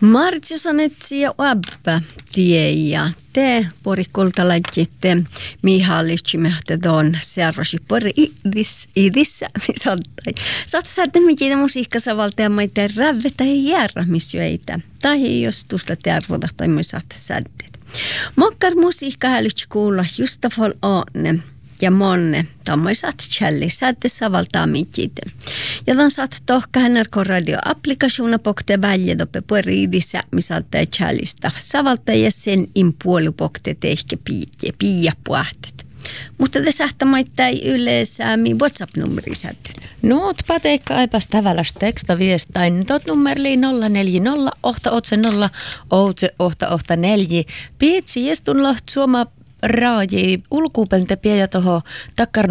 Martsi sanetsi ja abba tiejä. Te porikolta lajitte mihallitsimehtä tuon servosi pori idissä misattai. Saat saada mitä musiikkasavalta ja maita rävetä ja järrämisjöitä. Tai jos tuosta tervoda tai myös saatte säddet. Mokkar musiikka hälytsi kuulla just fall aane. Ja monne, tammoi saat challi, saatte savaltaa mitjitä. Ja tämän saat tohka NRK radio-applikationer pokte väljedoppe på riidissä, missä saattaa challista. Savaltaa ja sen puolupokte tehke piiapuahtet. Mutta te sähtämaittaa yleensä WhatsApp-numeri sättet. Nuut pateikka aipas tavallas teksta viestain. Tot nummerli 040 0 4. Pietsi jestun loht suoma raaji ulkuupelte pie ja toho takkar